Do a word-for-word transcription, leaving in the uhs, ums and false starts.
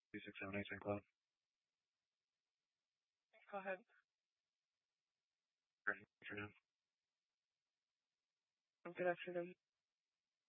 two six seven eight Saint Cloud. Go ahead. Good afternoon. Good afternoon.